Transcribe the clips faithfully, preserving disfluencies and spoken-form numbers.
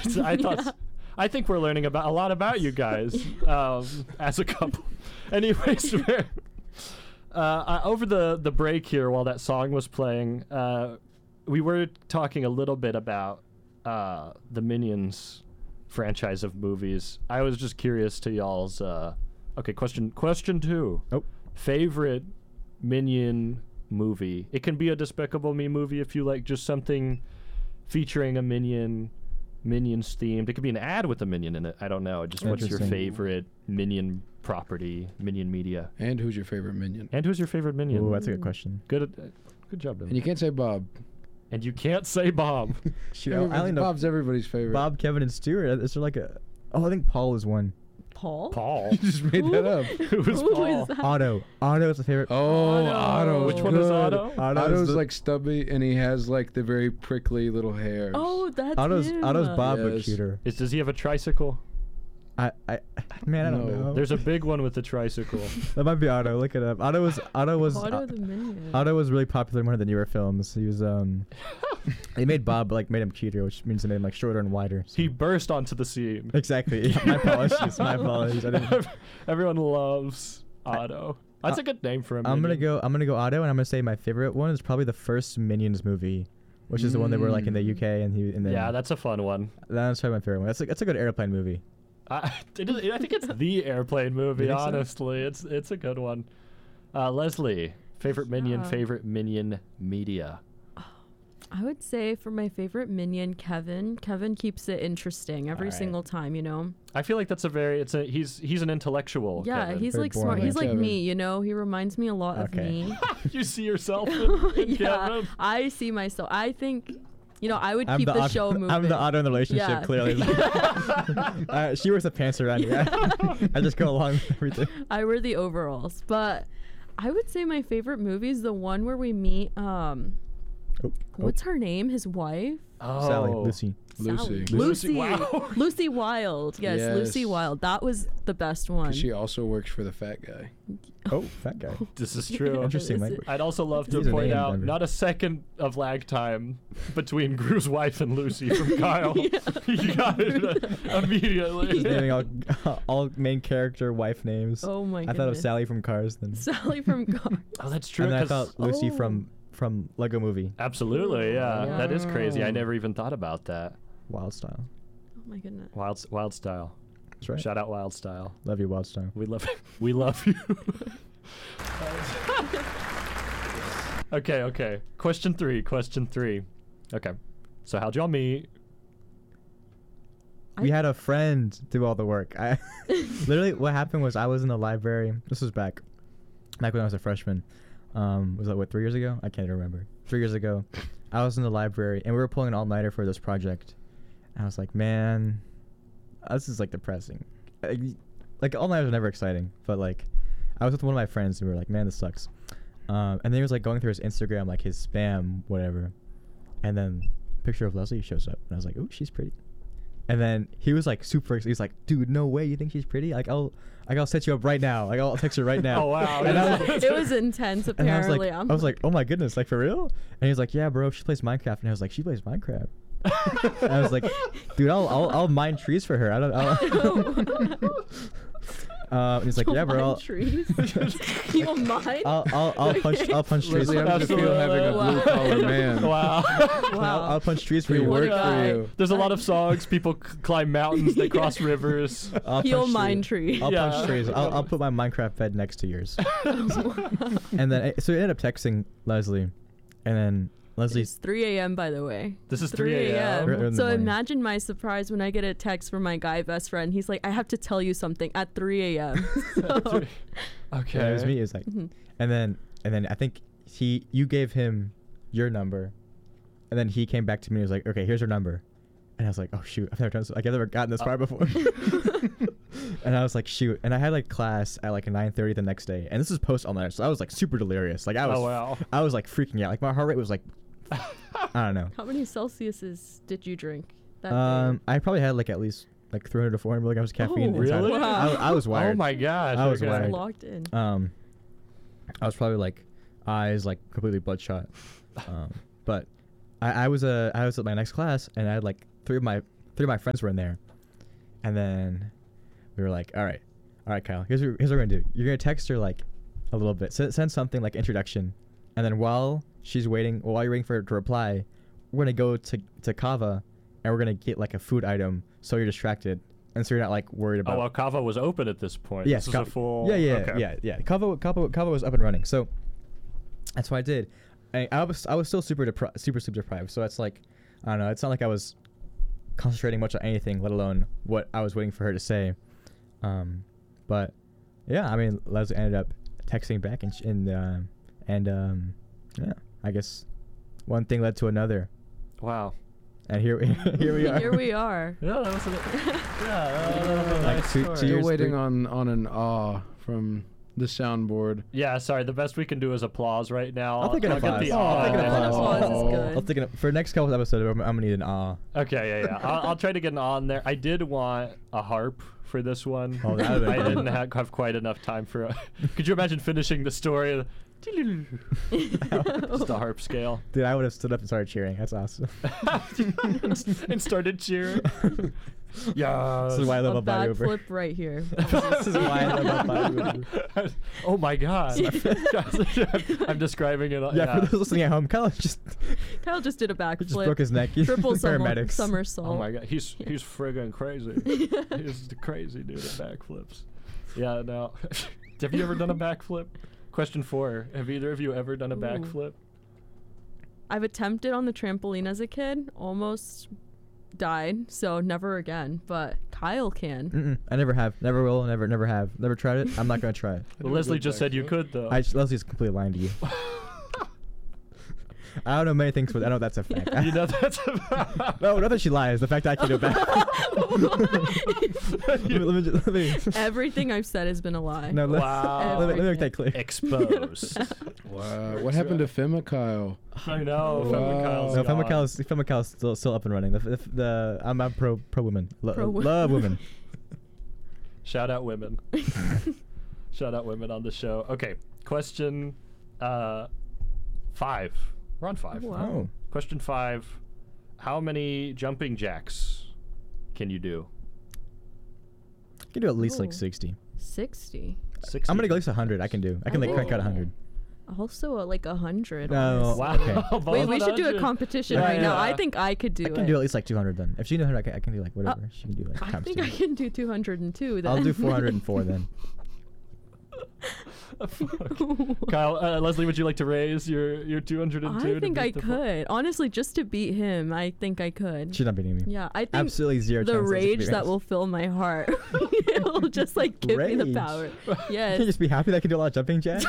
I thought, I think we're learning about a lot about you guys um, as a couple. Anyways, we're, uh, uh, over the the break here, while that song was playing, uh, we were talking a little bit about uh, the Minions franchise of movies. I was just curious to y'all's. Uh, okay, question question two. Oh. Favorite Minion movie. It can be a Despicable Me movie if you like just something featuring a Minion, Minions themed. It could be an ad with a Minion in it. I don't know. Just what's your Interesting. favorite Minion property, Minion media? And who's your favorite Minion? And who's your favorite Minion? Ooh, that's a good question. Good, uh, good job, And Dylan. you can't say Bob. And you can't say Bob. Shoot, I, I only Everybody's- know Bob's everybody's favorite. Bob, Kevin, and Stuart. Is there like a? Oh, I think Paul is one. Paul? Paul. You just made that up. Who was Who Paul? is that? Otto. Otto is a favorite. Oh, Otto. Otto. Which one is good. Otto? Otto is Otto's the- like stubby, and he has like the very prickly little hairs. Oh, that's Otto's him. Otto's Bob, but Yes. cuter. Is does he have a tricycle? I, I, man, I don't No. know. There's a big one with the tricycle. That might be Otto. Look it up. Otto was Otto was Otto uh, the Minion. Otto was really popular in one of the newer films. He was um, they made Bob but, like made him cuter, which means they made him like shorter and wider. so- He burst onto the scene. Exactly. My apologies. My apologies. I didn't. Everyone loves Otto. That's a good name for him. I'm gonna go. I'm gonna go Otto, and I'm gonna say my favorite one is probably the first Minions movie, which is the one that were like in the U K, and he and then Yeah, that's a fun one. that's probably my favorite one. That's a, that's a good airplane movie. I, it is, I think it's the airplane movie. You think so? Honestly, it's it's a good one. Uh, Leslie, favorite Minion, Yeah. favorite Minion media. I would say for my favorite Minion, Kevin. Kevin keeps it interesting every Alright. single time, you know? I feel like that's a very it's a he's he's an intellectual. Yeah, Kevin. he's Very like smart. boring. He's like Kevin. me, you know? He reminds me a lot of Okay. me. You see yourself in, in yeah, Kevin. I see myself. I think, you know, I would I'm keep the, the, Otto, show moving. I'm the Otto in the relationship. Yeah. Clearly, uh, she wears the pants around here. I just go along with everything. I wear the overalls. But I would say my favorite movie is the one where we meet, um, Oh, oh. what's her name? His wife? Oh, Sally, Lucy. Lucy. Sally. Lucy, Lucy. wow. Lucy Wilde. Yes, Lucy Yes. Wilde. That was the best one. 'Cause she also works for the fat guy. Oh, fat guy. This is true. Interesting Is it- language. I'd also love to He's a point name, out Denver. not a second of lag time between Gru's wife and Lucy from Kyle. You got it uh, immediately. Just naming all, all main character wife names. Oh my I goodness. thought of Sally from Cars then. Sally from Cars. Oh, that's true. And then I 'cause- thought Lucy Oh. from from Lego Movie, Absolutely, yeah. Yeah. That is crazy. I never even thought about that. Wild Style. Oh my goodness. Wild, wild style. That's right. Shout out Wild Style. Love you, Wild Style. We love, we love you. okay, okay. Question three. Question three. Okay. So how'd y'all meet? We I- had a friend do all the work. I literally what happened was I was in the library. This was back, back when I was a freshman. Um, was that what three years ago? I can't even remember. Three years ago, I was in the library and we were pulling an all-nighter for this project. And I was like, man, this is like depressing. Like, like all-nighters are never exciting, but like, I was with one of my friends and we were like, man, this sucks. Um, and then he was like going through his Instagram, like his spam, whatever. And then a picture of Leslie shows up, and I was like, ooh, she's pretty. And then he was like super excited. He's like, dude, no way, you think she's pretty? Like, I'll, like, I'll set you up right now. Like, I'll text her right now. Oh, wow. And I was, It was intense, and I was apparently. like, I'm I was like, oh my goodness, like for real? And he was like, yeah, bro, she plays Minecraft. And I was like, she plays Minecraft. And I was like, dude, I'll, I'll, I'll mine trees for her. I don't. I'll uh, and he's like, You'll yeah, bro. mine I'll, trees. You'll mine? I'll, I'll, I'll punch, I'll punch trees. Leslie, For, how does it feel having a Wow. blue collar man? Wow. I'll, Wow. I'll punch trees for We you. What a work for guy. you. There's a lot of songs. People c- climb mountains. They cross rivers. I'll He'll punch mine trees. trees. I'll Yeah. punch trees. I'll, I'll put my Minecraft bed next to yours. And then I- so he ended up texting Leslie, and then Leslie. It's three a.m. by the way. This is three a.m. Early in the So morning. imagine my surprise when I get a text from my guy best friend. He's like, I have to tell you something at three a.m. So, Okay. Yeah, it was me. It was like, Mhm. and then and then I think he you gave him your number, and then he came back to me and was like, okay, here's your number, and I was like, oh shoot, I've never done this. Like, I've never gotten this Uh, far before. And I was like, shoot, and I had like class at like nine thirty the next day, and this is post all night, so I was like super delirious. Like I was, Oh, wow. I was like freaking out. Like my heart rate was like, I don't know. How many Celsiuses did you drink that Um, day? I probably had like at least like three hundred to four hundred milligrams of caffeine. Oh, inside of really? it. Wow. I, I was wired. Oh my gosh. I was okay. wired. Locked in. Um, I was probably like eyes like completely bloodshot. Um, but I, I was uh, I was at my next class and I had like three of my three of my friends were in there, and then we were like, all right, all right, Kyle, here's what, here's what we're gonna do. You're gonna text her like a little bit, send, send something like introduction, and then while she's waiting, while you're waiting for her to reply, we're gonna go to to Kava, and we're gonna get like a food item, so you're distracted, and so you're not like worried about. Oh, well, Kava was open at this point. Yes, this Ka- is a full. Yeah, yeah, okay. yeah, yeah. Kava, Kava, Kava was up and running, so that's what I did. I, I was I was still super depri- super super deprived, so it's like I don't know. It's not like I was concentrating much on anything, let alone what I was waiting for her to say. Um, but yeah, I mean, Leslie ended up texting back, and sh- and uh, and um, yeah, I guess one thing led to another, Wow. and here we here we are. Here we are. Yeah, that was a, yeah, that was a Like nice two- story. two Still years waiting pre- on on an awe from the soundboard. Yeah, sorry. The best we can do is applause right now. I'll take an I'll get applause. the Oh, awe I'll take an in there. applause. Applause is Oh. good. I'll take it for next couple episodes. I'm, I'm gonna need an ah. Okay, yeah, yeah. I'll, I'll try to get an on there. I did want a harp for this one. Oh, that would've been I cool. didn't have, have quite enough time for. A, could you imagine finishing the story? Just a harp scale. Dude, I would have stood up and started cheering. That's awesome. And started cheering. Yeah. This is why I love A a body bad Uber. flip right here. This is why I love a body Uber. Oh my god. I'm describing it. Yeah, Yeah. for those listening at home, Kyle just, Kyle just did a he just backflip. broke his neck. He's Triple summer, paramedics. somersault. Oh my god, he's he's friggin' crazy. He's the crazy dude at backflips. Yeah, no. Have you ever done a backflip? Question four. Have either of you ever done a Ooh. backflip? I've attempted on the trampoline as a kid, almost died, so never again. But Kyle can. Mm-mm, I never have, never will, never, never have, never tried it. I'm not gonna try it. Well, Leslie just said you could though. I Leslie's completely lying to you. I don't know many things, but I know that's a fact. You know that's about. No, not that she lies. The fact that I can do it back. let me, let me, just- let me, Everything I've said has been a lie. no, let, Wow. let, me, let me make that clear. Exposed. Wow. What happened to Fema Kyle? I know. Wow. Femma Kyle's No, Fema gone. Kyle's, Fema Kyle's still, still up and running. The, the, the I'm, I'm pro, pro women. Lo- Pro wo- love women. Shout out women. Shout out women on the show. Okay, question uh, five. We're on five. Wow. Oh, Question five. How many jumping jacks can you do? I can do at least like Oh. sixty. sixty. sixty. I'm gonna go at least one hundred. I can do. I can like crank out one hundred. Also, uh, like a hundred. No. Wow. Okay. Both Wait, we should do a hundred. competition Yeah, right now. yeah. I think I could do I it. can do at least like two hundred then. If she knew one hundred, I can, I can do like whatever. she can do like I times think two. I can do two hundred two then. I'll do four hundred four then. Kyle, uh, Leslie, would you like to raise your your two hundred two? I to think beat I the four- could. Honestly, just to beat him, I think I could. She's not beating me. Yeah, I think Absolutely zero the chance. rage that will fill my heart it'll just like give me the Rage? power. Can you Yes. just be happy that I can do a lot of jumping jacks?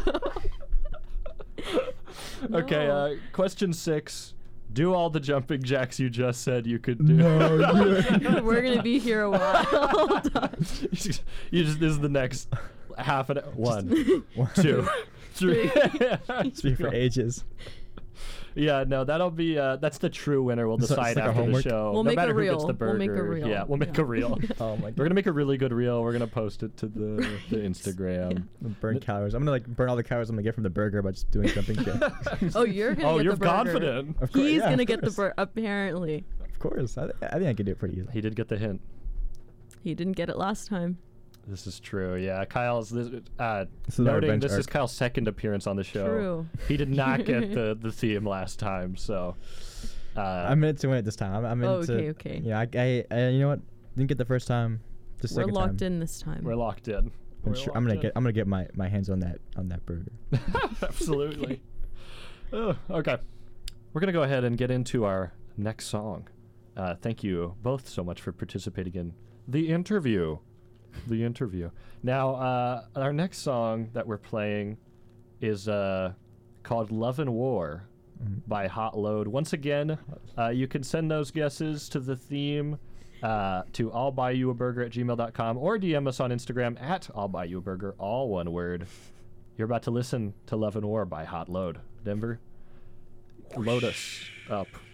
Okay, No. uh, question six. Do all the jumping jacks you just said you could do. We're gonna be here a while. you just this is the next half an one, One, two, three. Speak for ages. Yeah, no, that'll be uh, that's the true winner. We'll So it's decide like a after the homework? show. We'll no make a matter who gets reel. the burger. We'll make a reel. Yeah, we'll make Yeah. a reel. Oh my We're god. gonna make a really good reel. We're gonna post it to the the Instagram. Burn calories. I'm gonna like burn all the calories I'm gonna get from the burger by just doing jumping jacks. Oh, you're gonna Oh, get you're the burger. confident. Of course, He's yeah, gonna of get the course. burger. Apparently, Of course. I, I think I can do it pretty easily. He did get the hint. he didn't get it last time. This is true. Yeah, Kyle's this, uh, This is our noting revenge this is arc. Kyle's second appearance on the show. True. He did not get the the theme last time, so. Uh, I'm in it to win it this time. I'm, I'm in Oh, it to. okay, okay. Yeah, I, I, I, you know what? Didn't get the first time. The We're second locked time. in this time. We're locked in. I'm We're sure. I'm gonna locked get. in. I'm gonna get my, my hands on that on that burger. Absolutely. Oh, okay. We're going to go ahead and get into our next song. Uh, thank you both so much for participating in the interview. The interview. Now, uh, our next song that we're playing is uh, called Love and War Mhm. by Hot Load. Once again, uh, you can send those guesses to the theme uh, to I'll buy you a burger at gmail dot com or D M us on Instagram at I'll buy you a burger, all one word. You're about to listen to Love and War by Hot Load. Denver, load us up.